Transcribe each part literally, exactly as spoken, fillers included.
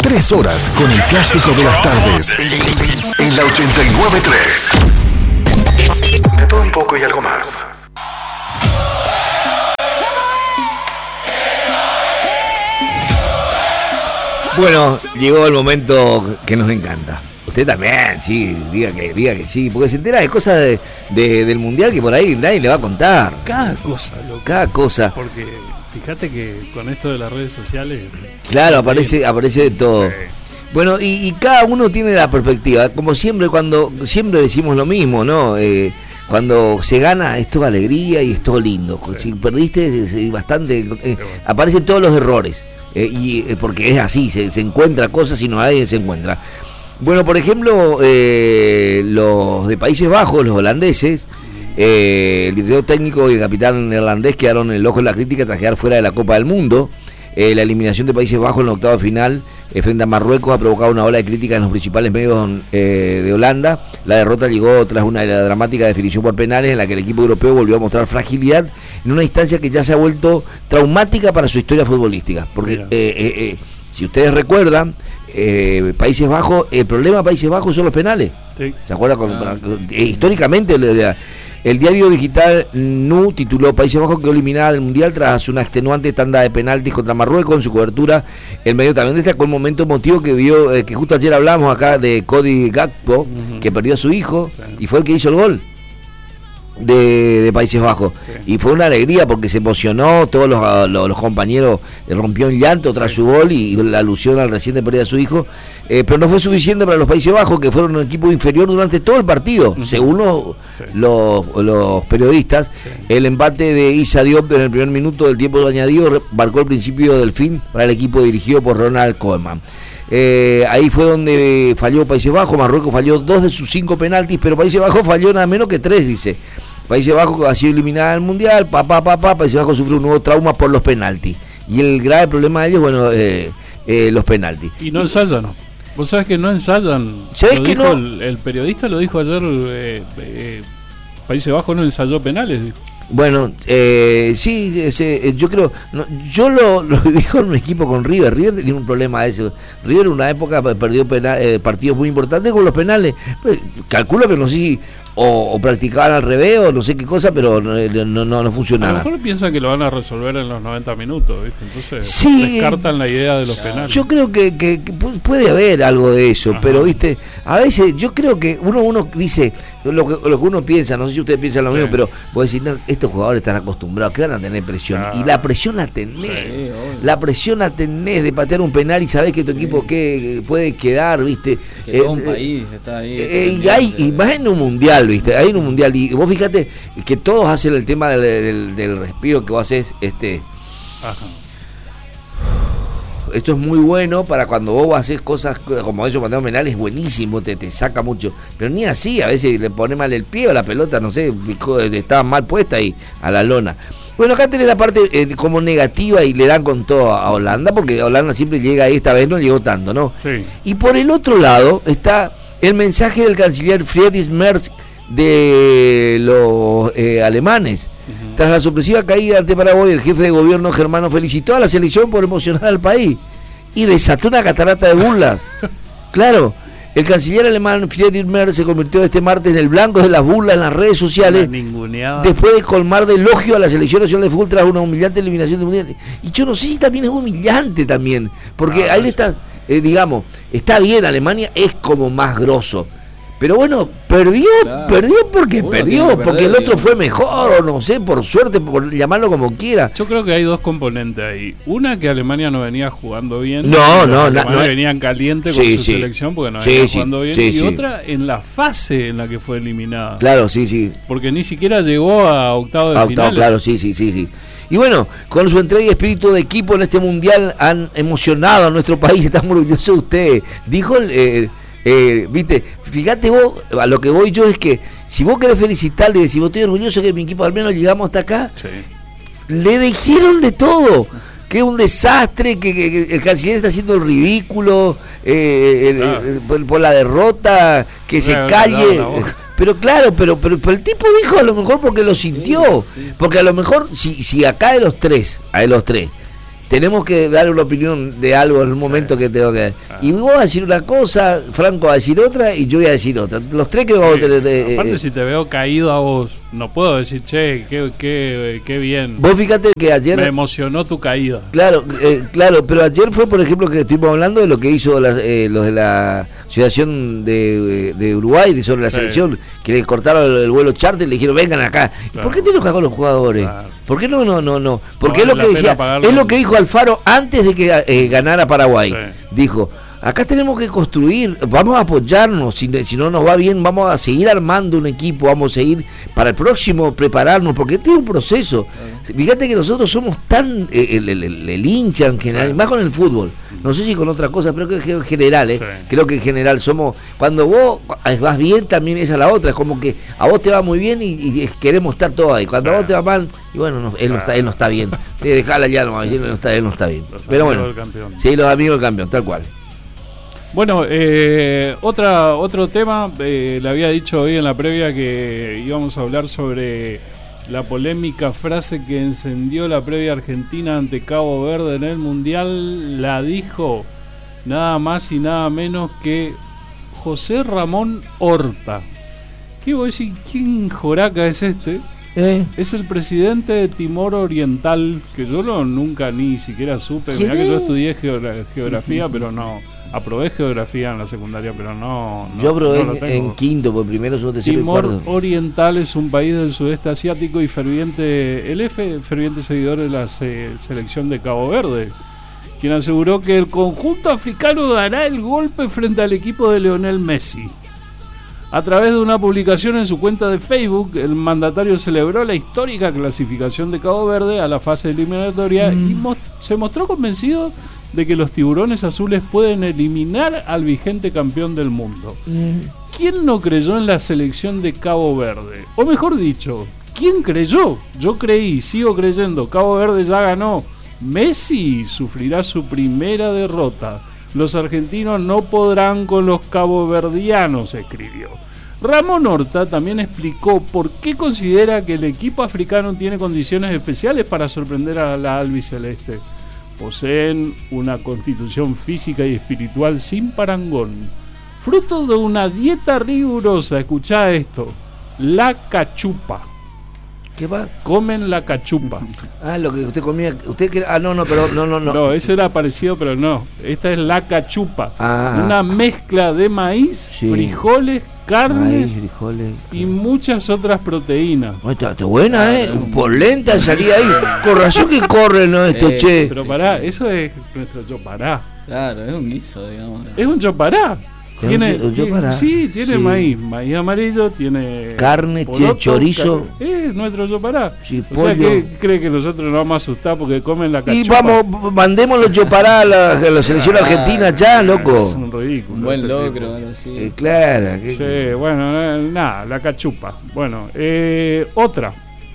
Tres horas con el clásico de las tardes. En la ochenta y nueve punto tres. De todo un poco y algo más. Bueno, llegó el momento que nos encanta. Usted también, sí, diga que, diga que sí, porque se entera de cosas de, de, del mundial que por ahí nadie le va a contar. Cada cosa, loco. Cada cosa. Porque fíjate que con esto de las redes sociales... Claro, aparece, aparece de todo. Sí. Bueno, y, y cada uno tiene la perspectiva. Como siempre, cuando siempre decimos lo mismo, ¿no? Eh, cuando se gana es toda alegría y es todo lindo. Sí. Si perdiste es, es bastante... Eh, bueno. Aparecen todos los errores. Eh, y eh, porque es así, se, se encuentra cosas y no nadie se encuentra. Bueno, por ejemplo, eh, los de Países Bajos, los holandeses, eh, el director técnico y el capitán neerlandés quedaron en el ojo de la crítica tras quedar fuera de la Copa del Mundo. Eh, la eliminación de Países Bajos en el octavo final eh, frente a Marruecos ha provocado una ola de críticas en los principales medios eh, de Holanda. La derrota llegó tras una dramática definición por penales en la que el equipo europeo volvió a mostrar fragilidad en una instancia que ya se ha vuelto traumática para su historia futbolística. Porque, eh, eh, eh, si ustedes recuerdan, eh, Países Bajos, el problema de Países Bajos son los penales. Sí. ¿Se acuerdan? Con, ah, eh, históricamente... El, El diario digital N U tituló: Países Bajos quedó eliminada del Mundial tras una extenuante tanda de penaltis contra Marruecos. En su cobertura, el medio también destacó el momento emotivo que vio, eh, que justo ayer hablamos acá de Cody Gakpo, uh-huh. que perdió a su hijo, sí. y fue el que hizo el gol de, de Países Bajos. Sí. Y fue una alegría porque se emocionó, todos los, los, los compañeros rompió en llanto tras sí. su gol y, y la alusión al reciente pérdida de su hijo. Eh, pero no fue suficiente para los Países Bajos, que fueron un equipo inferior durante todo el partido, uh-huh. según los, sí. los, los periodistas. Sí. El empate de Issa Diop en el primer minuto del tiempo añadido marcó el principio del fin para el equipo dirigido por Ronald Koeman. Eh, ahí fue donde falló Países Bajos. Marruecos falló dos de sus cinco penaltis, pero Países Bajos falló nada menos que tres, dice. Países Bajos ha sido eliminada del Mundial, papá, papá, Países Bajos sufrió un nuevo trauma por los penaltis. Y el grave problema de ellos, bueno, eh, eh, los penaltis. Y no ensayan, ¿no? Vos sabés que no ensayan. ¿Sabés que no? El, el periodista lo dijo ayer, eh, eh, Países Bajos no ensayó penales, dijo. Bueno, eh, sí, ese, yo creo, no, yo lo, lo dijo en un equipo con River. River tenía un problema de ese. River en una época perdió penal, eh, partidos muy importantes con los penales. Pues, calculo que no sé si o, o practicaban al revés o no sé qué cosa, pero no, no, no, no funcionaba. A lo mejor piensan que lo van a resolver en los noventa minutos, ¿viste? Entonces sí, descartan la idea de los penales. Yo creo que, que, que puede haber algo de eso, ajá. pero viste, a veces yo creo que uno uno dice lo que, lo que uno piensa, no sé si ustedes piensan lo sí. mismo, pero vos decís, no, estos jugadores están acostumbrados, que van a tener presión, ah. y la presión la tenés, sí, la presión la tenés de patear un penal y sabés que tu sí. equipo que puede quedar, viste, que eh, todo un país está ahí, eh, y, hay, y más en un mundial, viste, hay en un mundial, y vos fíjate que todos hacen el tema del, del, del respiro que vos haces, este ajá. Esto es muy bueno para cuando vos haces cosas como eso, patear un penal es buenísimo, te, te saca mucho, pero ni así, a veces le pone mal el pie o la pelota, no sé, estaba mal puesta ahí a la lona. Bueno, acá tenés la parte eh, como negativa y le dan con todo a Holanda, porque Holanda siempre llega ahí, esta vez no llegó tanto, ¿no? Sí. Y por el otro lado está el mensaje del canciller Friedrich Merz de los eh, alemanes. Uh-huh. Tras la sorpresiva caída ante Paraguay, el jefe de gobierno germano felicitó a la selección por emocionar al país y desató una catarata de burlas. Claro, el canciller alemán Friedrich Merz se convirtió este martes en el blanco de las burlas en las redes sociales después de colmar de elogio a la selección nacional de fútbol tras una humillante eliminación de mundial. Y yo no sé si también es humillante también, porque ah, ahí está, eh, digamos, está bien, Alemania es como más grosso. Pero bueno, perdió, claro. perdió porque Uno perdió, perder, porque el otro fue mejor, o no sé, por suerte, por llamarlo como quiera. Yo creo que hay dos componentes ahí. Una, que Alemania no venía jugando bien. No, no, no. no venían caliente con sí, su sí. selección porque no sí, venía sí, jugando bien. Sí, y sí. otra, en la fase en la que fue eliminada. Claro, sí, sí. Porque ni siquiera llegó a octavo de a octavo, final. Claro, sí, sí, sí, sí. Y bueno, con su entrega y espíritu de equipo en este mundial han emocionado a nuestro país. Estamos orgullosos de ustedes. Dijo el... Eh, Eh, viste, fíjate vos, a lo que voy yo es que si vos querés felicitarle y decís, vos estoy orgulloso que mi equipo al menos llegamos hasta acá, sí. le dijeron de todo, que es un desastre, que, que, que el canciller está haciendo el ridículo eh, el, ah. el, por, por la derrota, que se calle, pero claro, pero, pero pero el tipo dijo a lo mejor porque lo sintió, sí, sí. porque a lo mejor si, si acá de los tres, a de los tres tenemos que dar una opinión de algo en un momento sí. que tengo que... Ah. Y vos vas a decir una cosa, Franco va a decir otra y yo voy a decir otra. Los tres que sí. vamos a tener... Eh, Aparte eh, si te veo caído a vos, no puedo decir, che, qué, qué, qué bien. Vos fíjate que ayer... Me emocionó tu caída. Claro, eh, claro, pero ayer fue, por ejemplo, que estuvimos hablando de lo que hizo la, eh, los de la Asociación de, de Uruguay, de sobre la sí. selección, que le cortaron el, el vuelo charter y le dijeron, vengan acá. Claro. ¿Por qué te enojas con los jugadores? Claro. ¿Por qué no, no, no, no? Porque no, es lo que decía, es lo que dijo Alfaro antes de que eh, ganara Paraguay. Sí. Dijo, acá tenemos que construir, vamos a apoyarnos, si, si no nos va bien, vamos a seguir armando un equipo, vamos a seguir para el próximo prepararnos, porque este es un proceso. Sí. Fíjate que nosotros somos tan, eh, el, el, el, el hincha en general, sí. más con el fútbol, no sé si con otra cosa, pero creo que en general, eh, sí. creo que en general somos, cuando vos vas bien también esa es la otra, es como que a vos te va muy bien y, y queremos estar todos ahí, cuando sí. a vos te va mal, y bueno, no, él, sí. no está, él no está bien, sí, dejala ya, no, él, no está, él no está bien, los pero bueno, sí, los amigos del campeón, tal cual. Bueno, eh, otra otro tema, eh, le había dicho hoy en la previa que íbamos a hablar sobre la polémica frase que encendió la previa argentina ante Cabo Verde en el Mundial. La dijo nada más y nada menos que José Ramón Horta. ¿Qué voy a decir? ¿Quién joraca es este? ¿Eh? Es el presidente de Timor Oriental, que yo no, nunca ni siquiera supe. Mirá que yo estudié geogra- geografía, pero no... Aprobé geografía en la secundaria, pero no... no Yo aprobé no en, en quinto, por primero, segundo, tercero y Timor cuarto. Oriental es un país del sudeste asiático y ferviente, el F, ferviente seguidor de la se, selección de Cabo Verde, quien aseguró que el conjunto africano dará el golpe frente al equipo de Lionel Messi. A través de una publicación en su cuenta de Facebook, el mandatario celebró la histórica clasificación de Cabo Verde a la fase eliminatoria mm. y mo- se mostró convencido de que los tiburones azules pueden eliminar al vigente campeón del mundo. Mm. ¿Quién no creyó en la selección de Cabo Verde? O mejor dicho, ¿quién creyó? Yo creí, sigo creyendo. Cabo Verde ya ganó. Messi sufrirá su primera derrota. Los argentinos no podrán con los caboverdianos, escribió. Ramón Horta también explicó por qué considera que el equipo africano tiene condiciones especiales para sorprender a la albiceleste. Poseen una constitución física y espiritual sin parangón, fruto de una dieta rigurosa. Escuchá esto: la cachupa. ¿Qué va? Comen la cachupa. Ah, lo que usted comía. Usted que, ah, no, no, pero no, no, no. No, eso era parecido, pero no. Esta es la cachupa. Ah. Una mezcla de maíz, sí. frijoles, carnes maíz, frijoles, y muchas otras proteínas. Oh, está, está buena, ¿eh? Por lenta salía ahí. Con razón que corren, ¿no? Esto, Eh, che. Pero pará, eso es nuestro chopará. Claro, es un guiso, digamos. Es un chopará. Tiene, un chopará. Sí, tiene Sí. maíz, maíz amarillo, tiene Carne, poroto, chorizo. car- Es nuestro chopará. Sí, o sea, pollo. que cree que nosotros nos vamos a asustar porque comen la cachupa. Y vamos, mandémoslo chopará a la, a la selección Ah, argentina ya, Es loco. un ridículo. Un buen este logro, tipo. algo así. Eh, claro. que- Sí, bueno, eh, nada, la cachupa. Bueno, eh, otra.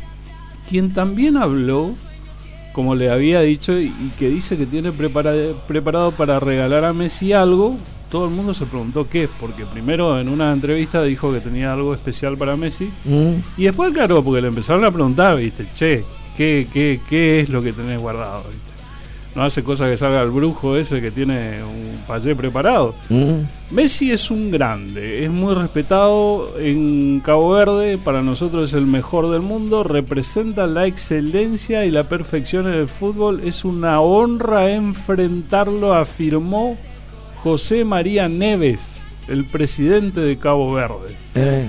Quien también habló, como le había dicho, y, y que dice que tiene prepara- preparado para regalar a Messi algo. Todo el mundo se preguntó qué es, porque primero en una entrevista dijo que tenía algo especial para Messi, Mm. y después, claro, porque le empezaron a preguntar, viste, che, ¿qué, qué, qué es lo que tenés guardado? ¿Viste? No hace cosa que salga el brujo ese que tiene un payé preparado. Mm. Messi es un grande, es muy respetado en Cabo Verde, para nosotros es el mejor del mundo, representa la excelencia y la perfección en el fútbol, es una honra enfrentarlo, afirmó José María Neves, el presidente de Cabo Verde. Eh.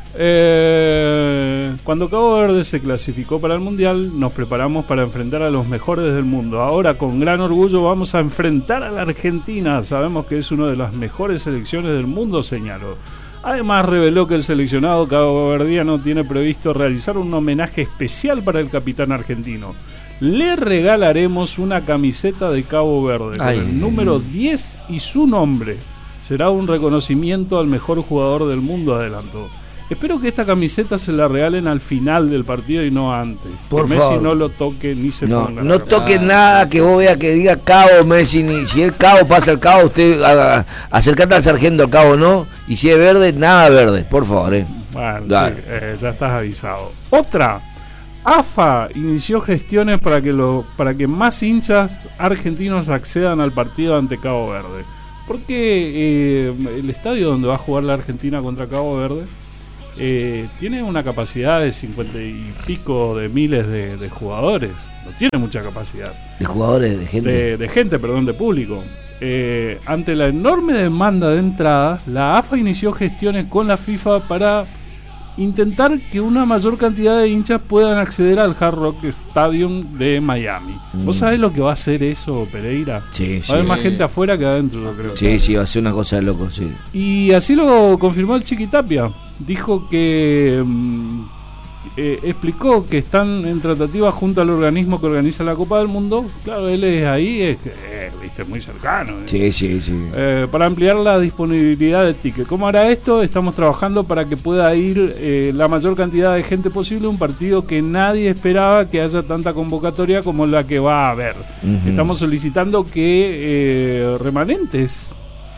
Eh, cuando Cabo Verde se clasificó para el Mundial, nos preparamos para enfrentar a los mejores del mundo. Ahora, con gran orgullo, vamos a enfrentar a la Argentina. Sabemos que es una de las mejores selecciones del mundo, señaló. Además, reveló que el seleccionado caboverdiano tiene previsto realizar un homenaje especial para el capitán argentino. Le regalaremos una camiseta de Cabo Verde con Ay. el número diez y su nombre. Será un reconocimiento al mejor jugador del mundo, adelantó. Espero que esta camiseta se la regalen al final del partido y no antes. Por que Messi favor. no lo toque ni se No, ponga. no la toque Ah, nada que vos veas que diga cabo Messi, ni si el cabo pasa el cabo, usted a- a- acercate al sargento al cabo, no, y si es verde, nada verde, por favor, eh. Bueno, Dale. sí, eh, ya estás avisado. Otra. A F A inició gestiones para que, lo, para que más hinchas argentinos accedan al partido ante Cabo Verde. Porque eh, el estadio donde va a jugar la Argentina contra Cabo Verde eh, tiene una capacidad de cincuenta y pico de miles de, de jugadores. No tiene mucha capacidad. De jugadores, de gente. De, de gente, perdón, de público. Eh, ante la enorme demanda de entradas, la A F A inició gestiones con la FIFA para intentar que una mayor cantidad de hinchas puedan acceder al Hard Rock Stadium de Miami. Mm. ¿Vos sabés lo que va a hacer eso, Pereira? Sí, va sí. a haber más gente afuera que adentro, yo creo. Sí, sí, va a ser una cosa de loco, sí. Y así lo confirmó el Chiqui Tapia. Dijo que... Mmm, Eh, explicó que están en tratativas junto al organismo que organiza la Copa del Mundo. Claro, él es ahí, es eh, viste, muy cercano. Eh. Sí, sí, sí. Eh, para ampliar la disponibilidad de tickets. ¿Cómo hará esto? Estamos trabajando para que pueda ir eh, la mayor cantidad de gente posible a un partido que nadie esperaba que haya tanta convocatoria como la que va a haber. Uh-huh. Estamos solicitando que eh, remanentes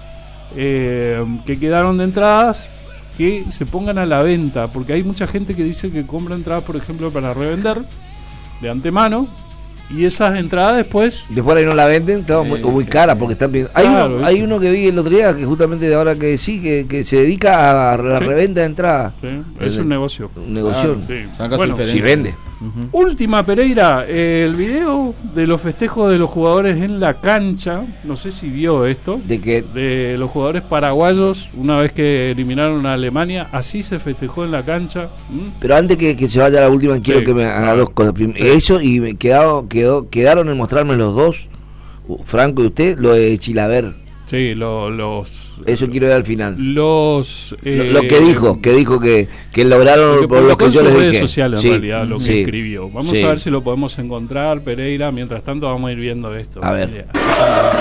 eh, que quedaron de entradas que se pongan a la venta, porque hay mucha gente que dice que compra entradas, por ejemplo, para revender de antemano, y esas entradas después después ahí no la venden, claro, muy, muy cara, porque están bien. Hay, claro, uno, hay uno que vi el otro día que justamente de ahora que sí, que, que se dedica a la sí. reventa de entradas. Sí. Es, es un negocio. Un negocio. Ah, sí. Bueno, si vende. Uh-huh. Última, Pereira, eh, el video de los festejos de los jugadores en la cancha, no sé si vio esto, de que de los jugadores paraguayos una vez que eliminaron a Alemania, así se festejó en la cancha. ¿Mm? Pero antes que, que se vaya a la última, quiero sí, que me haga claro. dos cosas. Sí. Eso, y me quedado, quedó, quedaron en mostrarme los dos, Franco y usted, lo de Chilaver. Sí, lo, los... Eso quiero ver al final. Los... Eh, lo, lo que dijo, que dijo que, que lograron lo por lo que yo les dije. redes sociales, sí, en realidad, lo sí, que escribió. Vamos sí. a ver si lo podemos encontrar, Pereira. Mientras tanto vamos a ir viendo esto. A ver.